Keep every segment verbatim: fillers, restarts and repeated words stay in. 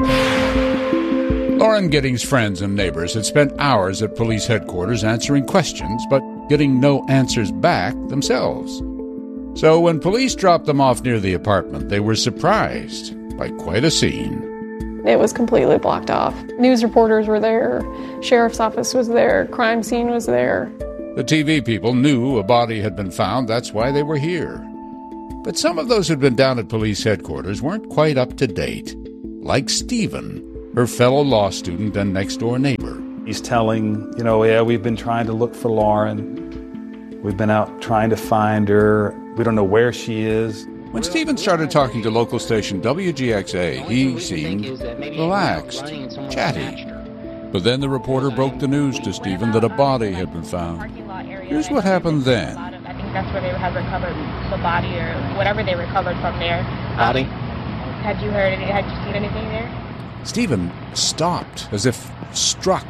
Lauren Giddings' friends and neighbors had spent hours at police headquarters answering questions, but getting no answers back themselves. So when police dropped them off near the apartment, they were surprised by quite a scene. It was completely blocked off. News reporters were there, sheriff's office was there, crime scene was there. The T V people knew a body had been found, that's why they were here. But some of those who'd been down at police headquarters weren't quite up to date, like Stephen, her fellow law student and next-door neighbor. He's telling, you know, yeah, we've been trying to look for Lauren. We've been out trying to find her. We don't know where she is. When Stephen started talking to local station W G X A, he seemed relaxed, chatty. But then the reporter broke the news to Stephen that a body had been found. Here's what happened then. I think that's where they had recovered the body or whatever they recovered from there. Body? Um, had you heard any, had you seen anything there? Stephen stopped, as if struck.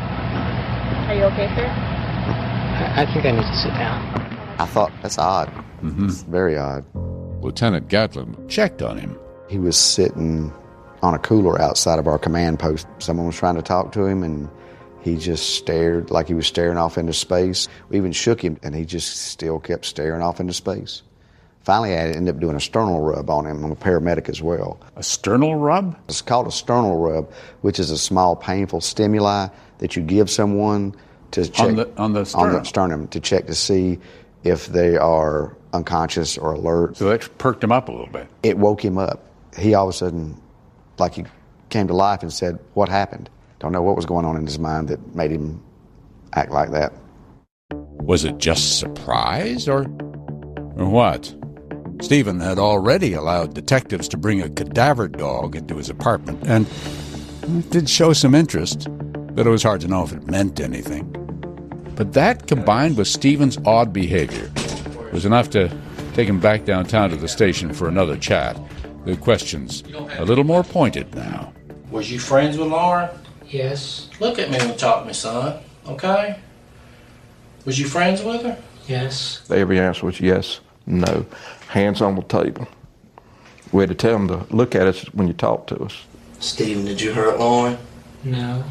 Are you okay, sir? I, I think I need to sit down. I thought, that's odd. Mm-hmm. It's very odd. Lieutenant Gatlin checked on him. He was sitting on a cooler outside of our command post. Someone was trying to talk to him, and he just stared like he was staring off into space. We even shook him, and he just still kept staring off into space. Finally, I ended up doing a sternal rub on him. I'm a paramedic as well. A sternal rub? It's called a sternal rub, which is a small, painful stimuli that you give someone to check on the, on the sternum. on the sternum to check to see if they are unconscious or alert. So that perked him up a little bit. It woke him up. He all of a sudden, like he came to life and said, "What happened?" Don't know what was going on in his mind that made him act like that. Was it just surprise or, or what? Stephen had already allowed detectives to bring a cadaver dog into his apartment, and it did show some interest, but it was hard to know if it meant anything. But that, combined with Stephen's odd behavior, was enough to take him back downtown to the station for another chat. The questions a little more pointed now. Was you friends with Lauren? Yes. Look at me when you talk to me, son, okay? Was you friends with her? Yes. Every answer was yes, no. Hands on the table. We had to tell them to look at us when you talk to us. Stephen, did you hurt Lauren? No.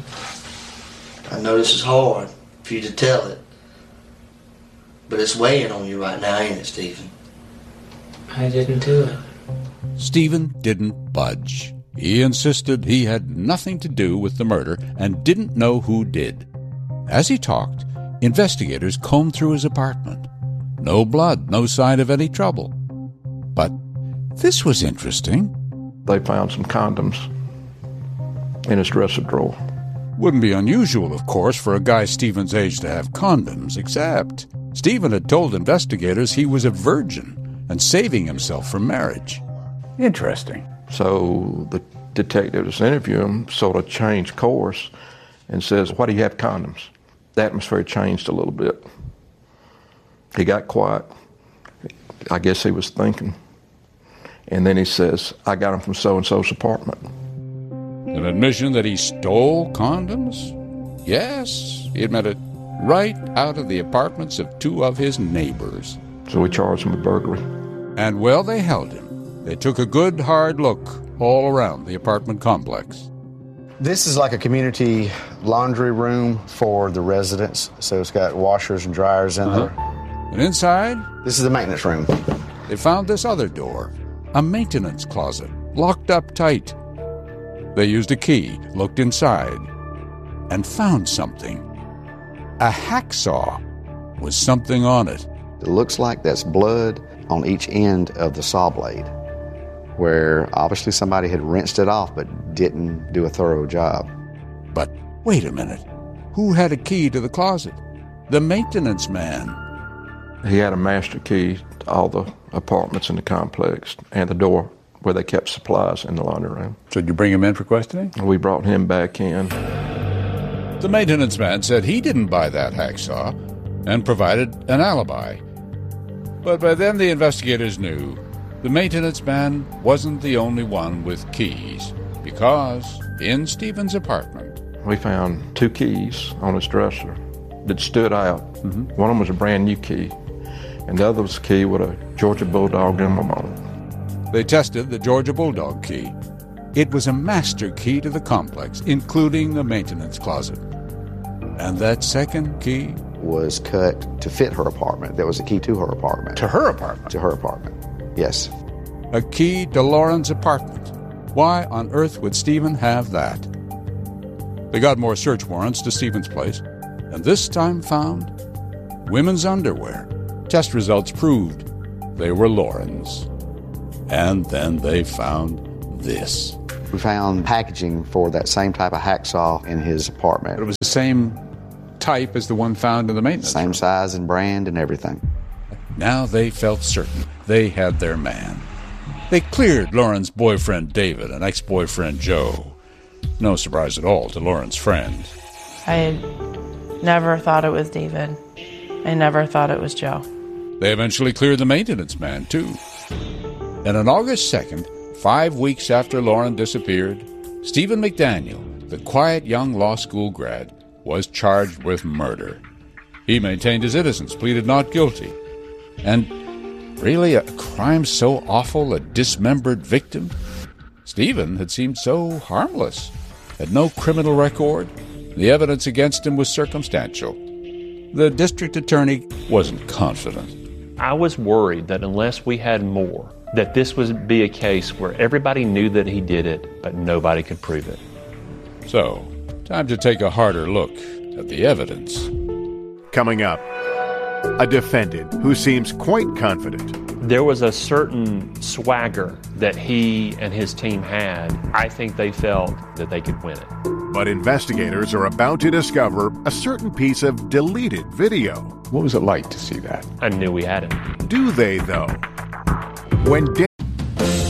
I know this is hard for you to tell it, but it's weighing on you right now, ain't it, Stephen? I didn't do it. Stephen didn't budge. He insisted he had nothing to do with the murder and didn't know who did. As he talked, investigators combed through his apartment. No blood, no sign of any trouble. But this was interesting. They found some condoms in his dresser drawer. Wouldn't be unusual, of course, for a guy Stephen's age to have condoms, except Stephen had told investigators he was a virgin and saving himself for marriage. Interesting. So the detective that's interviewing him sort of changed course and says, "Why do you have condoms?" The atmosphere changed a little bit. He got quiet. I guess he was thinking. And then he says, "I got them from so-and-so's apartment." An admission that he stole condoms? Yes, he admitted, right out of the apartments of two of his neighbors. So we charged him with burglary. And well, they held him. They took a good, hard look all around the apartment complex. This is like a community laundry room for the residents. So it's got washers and dryers in uh-huh. there. And inside? This is the maintenance room. They found this other door, a maintenance closet, locked up tight. They used a key, looked inside, and found something. A hacksaw with something on it. It looks like that's blood on each end of the saw blade, where obviously somebody had rinsed it off but didn't do a thorough job. But wait a minute. Who had a key to the closet? The maintenance man. He had a master key to all the apartments in the complex and the door where they kept supplies in the laundry room. So did you bring him in for questioning? We brought him back in. The maintenance man said he didn't buy that hacksaw and provided an alibi. But by then the investigators knew the maintenance man wasn't the only one with keys, because in Stephen's apartment, we found two keys on his dresser that stood out. Mm-hmm. One of them was a brand new key, and the other was a key with a Georgia Bulldog emblem on it. They tested the Georgia Bulldog key. It was a master key to the complex, including a maintenance closet. And that second key was cut to fit her apartment. There was a key to her apartment. to her apartment. To her apartment, yes. A key to Lauren's apartment. Why on earth would Stephen have that? They got more search warrants to Stephen's place, and this time found women's underwear. Test results proved they were Lauren's. And then they found this. We found packaging for that same type of hacksaw in his apartment. It was the same type as the one found in the maintenance Same room. size and brand and everything. Now they felt certain they had their man. They cleared Lauren's boyfriend David and ex-boyfriend Joe. No surprise at all to Lauren's friend. I never thought it was David. I never thought it was Joe. They eventually cleared the maintenance man, too. And on August second, five weeks after Lauren disappeared, Stephen McDaniel, the quiet young law school grad, was charged with murder. He maintained his innocence, pleaded not guilty. And really, a crime so awful, a dismembered victim? Stephen had seemed so harmless, had no criminal record. The evidence against him was circumstantial. The district attorney wasn't confident. I was worried that unless we had more, that this would be a case where everybody knew that he did it, but nobody could prove it. So, time to take a harder look at the evidence. Coming up, a defendant who seems quite confident. There was a certain swagger that he and his team had. I think they felt that they could win it. But investigators are about to discover a certain piece of deleted video. What was it like to see that? I knew we had it. Do they, though? When